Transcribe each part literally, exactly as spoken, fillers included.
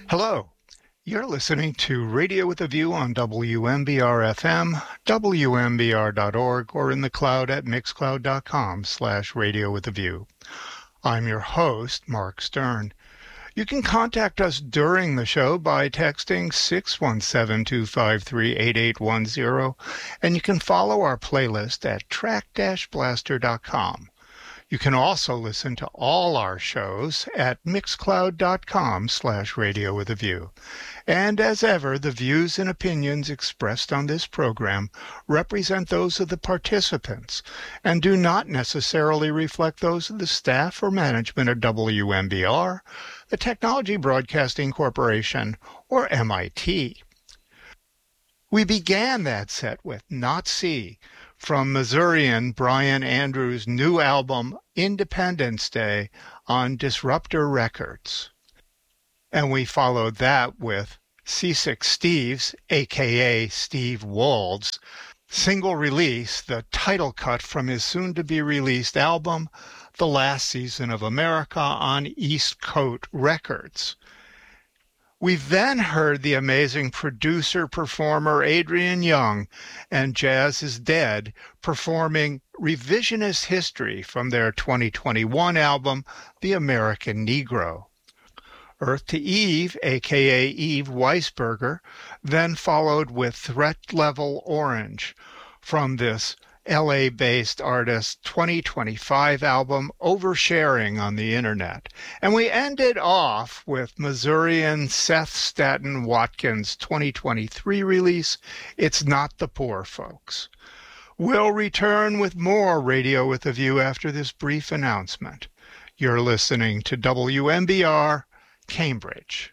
Hello. You're listening to Radio with a View on W M B R F M, W M B R dot org, or in the cloud at mixcloud.com slash radio with a view. I'm your host, Mark Stern. You can contact us during the show by texting six one seven, two five three, eight eight one zero, and you can follow our playlist at track dash blaster dot com. You can also listen to all our shows at mixcloud.com slash radio with a view. And as ever, the views and opinions expressed on this program represent those of the participants and do not necessarily reflect those of the staff or management of W M B R, the Technology Broadcasting Corporation, or M I T. We began that set with Not See, from Missourian Brian Andrews' new album Independence Day on Disruptor Records. And we followed that with Seasick Steve's, aka Steve Wold's, single release, the title cut from his soon-to-be-released album, The Last Season of America, on East Coast Records. We then heard the amazing producer-performer Adrian Young and Jazz is Dead performing Revisionist History from their twenty twenty-one album, The American Negro. Earth to Eve, aka Eve Weisberger, then followed with Threat Level Orange from this L A-based artist's twenty twenty-five album, Oversharing on the Internet. And we ended off with Missourian Seth Staten Watkins' twenty twenty-three release, It's Not the Poor Folks. We'll return with more Radio with a View after this brief announcement. You're listening to W M B R, Cambridge.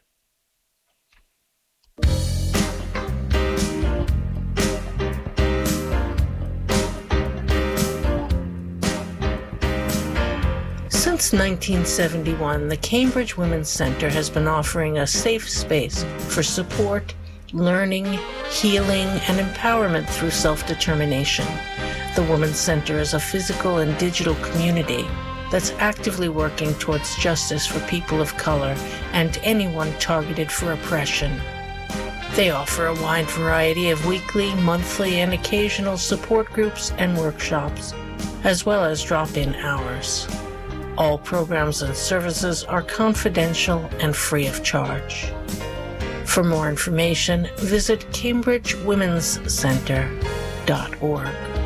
Since nineteen seventy-one, the Cambridge Women's Center has been offering a safe space for support, learning, healing, and empowerment through self-determination. The Women's Center is a physical and digital community that's actively working towards justice for people of color and anyone targeted for oppression. They offer a wide variety of weekly, monthly, and occasional support groups and workshops, as well as drop-in hours. All programs and services are confidential and free of charge. For more information, visit cambridge women's center dot org.